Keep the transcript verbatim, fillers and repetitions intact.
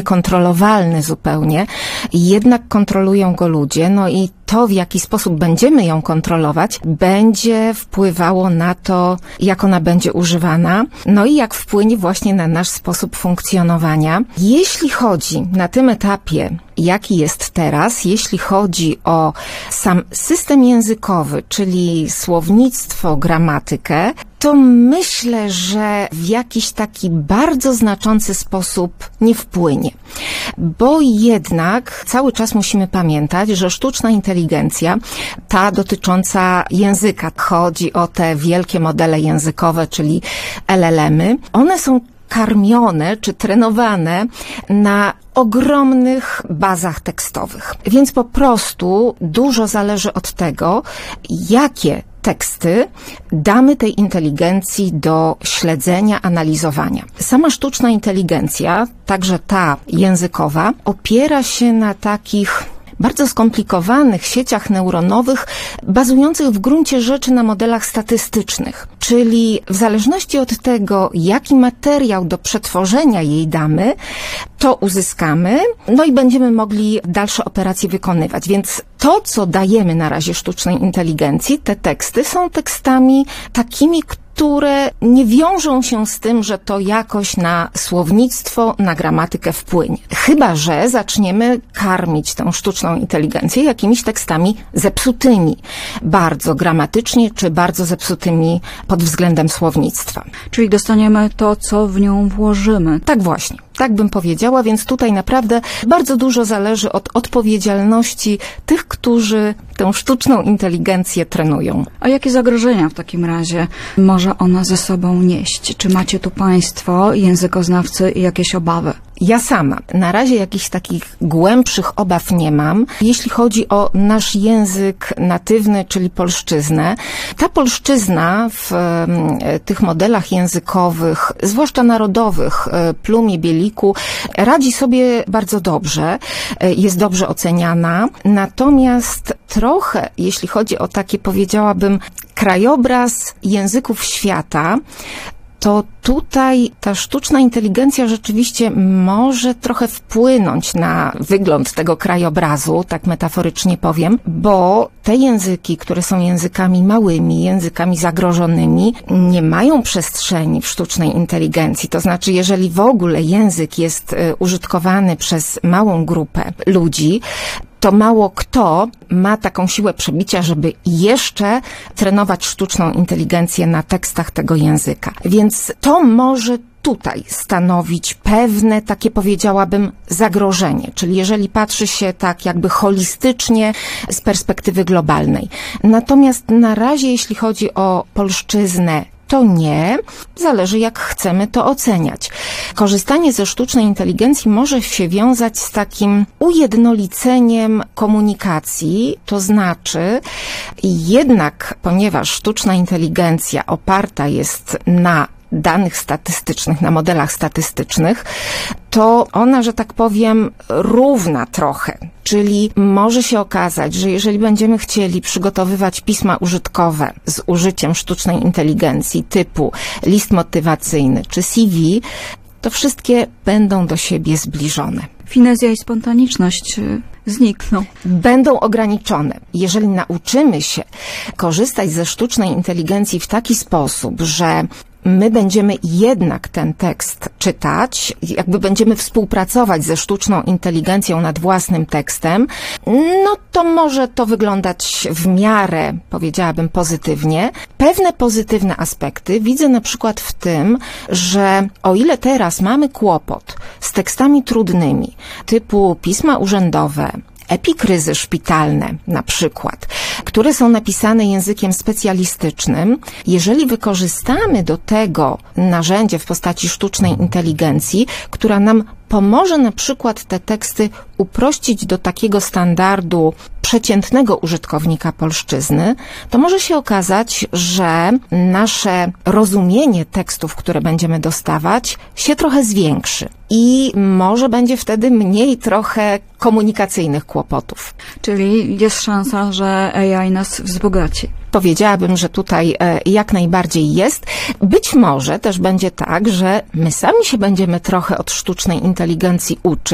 niekontrolowalny zupełnie, jednak kontrolują go ludzie, no i to, w jaki sposób będziemy ją kontrolować, będzie wpływało na to, jak ona będzie używana, no i jak wpłynie właśnie na nasz sposób funkcjonowania. Jeśli chodzi na tym etapie, jaki jest teraz, jeśli chodzi o sam system językowy, czyli słownictwo, gramatykę, to myślę, że w jakiś taki bardzo znaczący sposób nie wpłynie. Bo jednak cały czas musimy pamiętać, że sztuczna inteligencja, ta dotycząca języka, chodzi o te wielkie modele językowe, czyli L L M-y, one są karmione czy trenowane na ogromnych bazach tekstowych. Więc po prostu dużo zależy od tego, jakie teksty damy tej inteligencji do śledzenia, analizowania. Sama sztuczna inteligencja, także ta językowa, opiera się na takich bardzo skomplikowanych sieciach neuronowych, bazujących w gruncie rzeczy na modelach statystycznych. Czyli w zależności od tego, jaki materiał do przetworzenia jej damy, to uzyskamy, no i będziemy mogli dalsze operacje wykonywać. Więc to, co dajemy na razie sztucznej inteligencji, te teksty są tekstami takimi, które nie wiążą się z tym, że to jakoś na słownictwo, na gramatykę wpłynie. Chyba że zaczniemy karmić tę sztuczną inteligencję jakimiś tekstami zepsutymi, bardzo gramatycznie, czy bardzo zepsutymi pod względem słownictwa. Czyli dostaniemy to, co w nią włożymy. Tak właśnie. Tak bym powiedziała, więc tutaj naprawdę bardzo dużo zależy od odpowiedzialności tych, którzy tę sztuczną inteligencję trenują. A jakie zagrożenia w takim razie może ona ze sobą nieść? Czy macie tu Państwo, językoznawcy, jakieś obawy? Ja sama na razie jakichś takich głębszych obaw nie mam. Jeśli chodzi o nasz język natywny, czyli polszczyznę, ta polszczyzna w tych modelach językowych, zwłaszcza narodowych, Plumie, Bieliku, radzi sobie bardzo dobrze, jest dobrze oceniana. Natomiast trochę, jeśli chodzi o takie, powiedziałabym, krajobraz języków świata, to tutaj ta sztuczna inteligencja rzeczywiście może trochę wpłynąć na wygląd tego krajobrazu, tak metaforycznie powiem, bo te języki, które są językami małymi, językami zagrożonymi, nie mają przestrzeni w sztucznej inteligencji. To znaczy, jeżeli w ogóle język jest użytkowany przez małą grupę ludzi, to mało kto ma taką siłę przebicia, żeby jeszcze trenować sztuczną inteligencję na tekstach tego języka. Więc to może tutaj stanowić pewne takie, powiedziałabym, zagrożenie. Czyli jeżeli patrzy się tak jakby holistycznie z perspektywy globalnej. Natomiast na razie, jeśli chodzi o polszczyznę, to nie. Zależy, jak chcemy to oceniać. Korzystanie ze sztucznej inteligencji może się wiązać z takim ujednoliceniem komunikacji, to znaczy jednak, ponieważ sztuczna inteligencja oparta jest na danych statystycznych, na modelach statystycznych, to ona, że tak powiem, równa trochę. Czyli może się okazać, że jeżeli będziemy chcieli przygotowywać pisma użytkowe z użyciem sztucznej inteligencji typu list motywacyjny czy C V, to wszystkie będą do siebie zbliżone. Finezja i spontaniczność znikną. Będą ograniczone. Jeżeli nauczymy się korzystać ze sztucznej inteligencji w taki sposób, że my będziemy jednak ten tekst czytać, jakby będziemy współpracować ze sztuczną inteligencją nad własnym tekstem, no to może to wyglądać w miarę, powiedziałabym, pozytywnie. Pewne pozytywne aspekty widzę na przykład w tym, że o ile teraz mamy kłopot z tekstami trudnymi, typu pisma urzędowe, epikryzy szpitalne na przykład, które są napisane językiem specjalistycznym, jeżeli wykorzystamy do tego narzędzie w postaci sztucznej inteligencji, która nam pomoże na przykład te teksty uprościć do takiego standardu przeciętnego użytkownika polszczyzny, to może się okazać, że nasze rozumienie tekstów, które będziemy dostawać, się trochę zwiększy. I może będzie wtedy mniej trochę komunikacyjnych kłopotów. Czyli jest szansa, że A I nas wzbogaci. Powiedziałabym, że tutaj jak najbardziej jest. Być może też będzie tak, że my sami się będziemy trochę od sztucznej inteligencji uczyć,